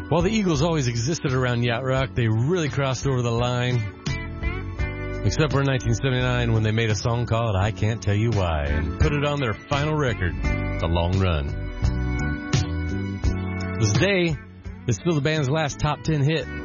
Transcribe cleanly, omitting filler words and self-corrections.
While the Eagles always existed around Yacht Rock, they really crossed over the line. Except for in 1979 when they made a song called I Can't Tell You Why and put it on their final record, The Long Run. This day is still the band's last top 10 hit.